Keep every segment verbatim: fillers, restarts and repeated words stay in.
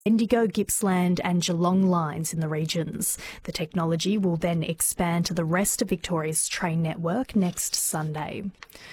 Indigo, Gippsland and Geelong lines in the regions. The technology will then expand to the rest of Victoria's train network next Sunday.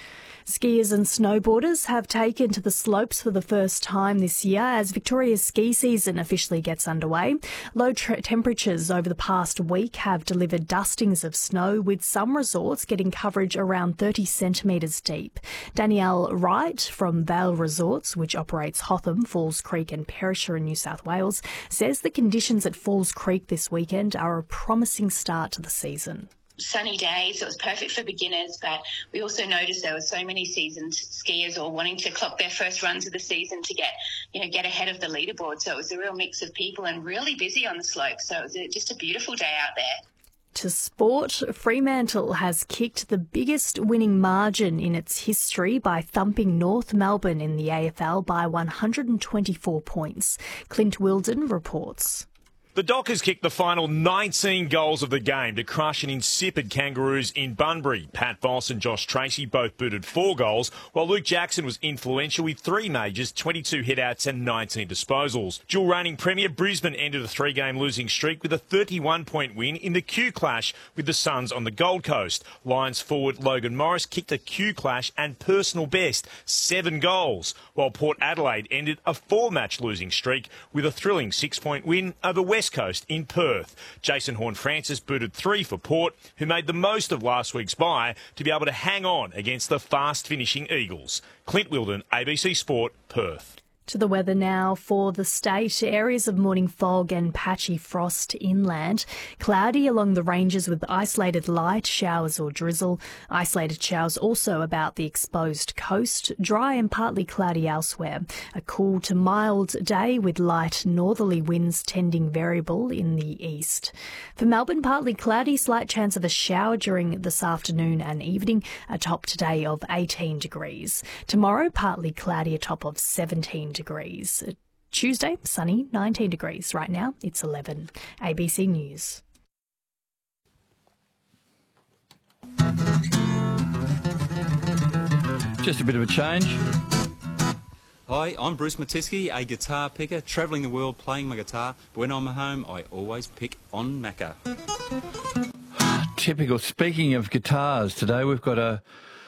Skiers and snowboarders have taken to the slopes for the first time this year as Victoria's ski season officially gets underway. Low temperatures over the past week have delivered dustings of snow, with some resorts getting coverage around thirty centimetres deep. Danielle Wright from Vale Resorts, which operates Hotham, Falls Creek and Perisher in New South Wales, says the conditions at Falls Creek this weekend are a promising start to the season. Sunny days, so it was perfect for beginners, but we also noticed there were so many seasoned skiers all wanting to clock their first runs of the season to get, you know, get ahead of the leaderboard. So it was a real mix of people and really busy on the slope. So it was a, just a beautiful day out there. To sport, Fremantle has kicked the biggest winning margin in its history by thumping North Melbourne in the A F L by one hundred twenty-four points. Clint Wilden reports. The Dockers kicked the final nineteen goals of the game to crush an insipid Kangaroos in Bunbury. Pat Voss and Josh Tracy both booted four goals, while Luke Jackson was influential with three majors, twenty-two hitouts and nineteen disposals. Dual reigning Premier Brisbane ended a three-game losing streak with a thirty-one point win in the Q clash with the Suns on the Gold Coast. Lions forward Logan Morris kicked a Q clash and personal best, seven goals, while Port Adelaide ended a four-match losing streak with a thrilling six-point win over West Coast in Perth. Jason Horne-Francis booted three for Port, who made the most of last week's bye to be able to hang on against the fast-finishing Eagles. Clint Wilden, A B C Sport, Perth. To the weather now for the state. Areas of morning fog and patchy frost inland. Cloudy along the ranges with isolated light showers or drizzle. Isolated showers also about the exposed coast. Dry and partly cloudy elsewhere. A cool to mild day with light northerly winds tending variable in the east. For Melbourne, partly cloudy, slight chance of a shower during this afternoon and evening. A top today of eighteen degrees. Tomorrow, partly cloudy, a top of seventeen degrees. degrees. Tuesday, sunny, nineteen degrees. Right now, it's eleven. A B C News. Just a bit of a change. Hi, I'm Bruce Matisky, a guitar picker, travelling the world playing my guitar. But when I'm at home, I always pick on Macca. Typical. Speaking of guitars, today we've got a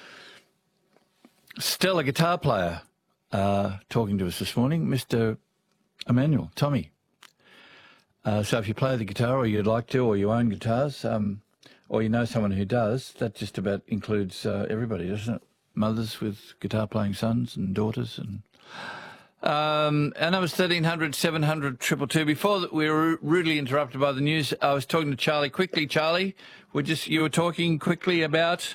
stellar guitar player Uh, talking to us this morning, Mister Emmanuel, Tommy. Uh, so if you play the guitar or you'd like to, or you own guitars, um, or you know someone who does, that just about includes uh, everybody, doesn't it? Mothers with guitar-playing sons and daughters. And um, our number's thirteen hundred, seven hundred, two two two. Before that, we were rudely interrupted by the news. I was talking to Charlie quickly. Charlie, we just you were talking quickly about...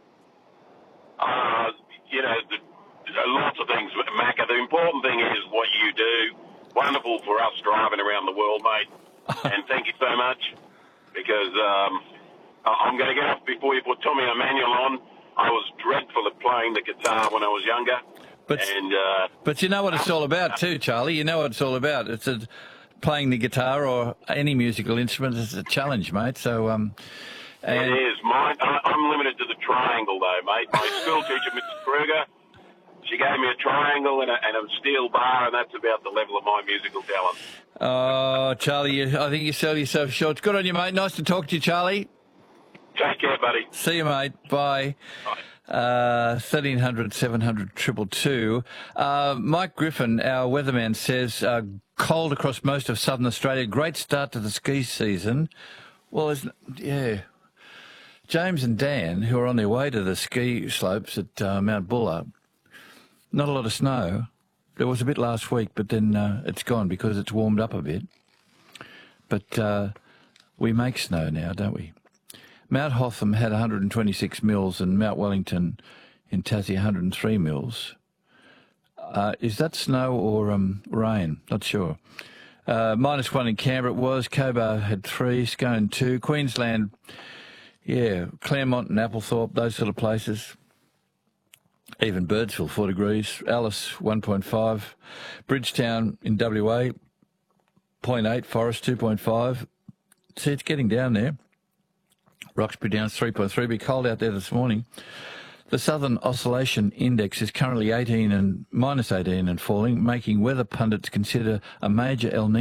Uh, you know, the lots of things, Macca. The important thing is what you do. Wonderful for us driving around the world, mate. And thank you so much, because um, I'm going to get up before you put Tommy Emmanuel on. I was dreadful at playing the guitar when I was younger. But, and, uh, but you know what it's all about too, Charlie. You know what it's all about. It's a, playing the guitar or any musical instrument is a challenge, mate. So, um, and it is. Mine, I, I'm limited to the triangle, though, mate. My school teacher, Missus Kruger, she gave me a triangle and a, and a steel bar, and that's about the level of my musical talent. Oh, Charlie, you, I think you sell yourself short. Good on you, mate. Nice to talk to you, Charlie. Take care, buddy. See you, mate. Bye. Bye. Uh, thirteen hundred, seven hundred, two two two. Uh, Mike Griffin, our weatherman, says uh, cold across most of southern Australia. Great start to the ski season. Well, isn't yeah. James and Dan, who are on their way to the ski slopes at uh, Mount Buller, not a lot of snow. There was a bit last week, but then uh, it's gone because it's warmed up a bit. But uh, we make snow now, don't we? Mount Hotham had one hundred twenty-six mils and Mount Wellington in Tassie one hundred three mils. Uh, is that snow or um, rain? Not sure. Uh, minus one in Canberra it was. Cobar had three, Scone two. Queensland, yeah, Claremont and Applethorpe, those sort of places. Even Birdsville, four degrees. Alice, one point five. Bridgetown in W A, zero point eight. Forest, two point five. See, it's getting down there. Roxbury down three point three. Be cold out there this morning. The Southern Oscillation Index is currently eighteen and minus eighteen and falling, making weather pundits consider a major El Niño